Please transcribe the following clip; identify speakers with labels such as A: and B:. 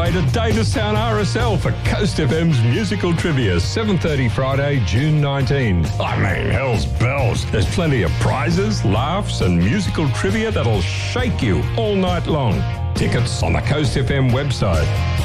A: away to Davistown RSL for Coast FM's musical trivia, 7:30 Friday, June 19. I mean, hell's bells. There's plenty of prizes, laughs and musical trivia that'll shake you all night long. Tickets on the Coast FM website.